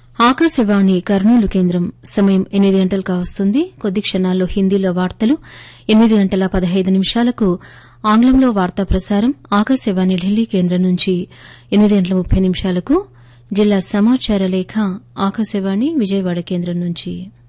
ఆకాశవాణి కర్నూలు కేంద్రం సమయం 8 గంటలు కావస్తుంది. కొద్ది క్షణాల్లో హిందీలో వార్తలు, 8 గంటల 15 నిమిషాలకు ఆంగ్లంలో వార్తా ప్రసారం ఆకాశవాణి ఢిల్లీ కేంద్రం నుంచి, 8 గంటల 30 నిమిషాలకు జిల్లా సమాచార లేఖ ఆకాశవాణి విజయవాడ కేంద్రం నుంచి.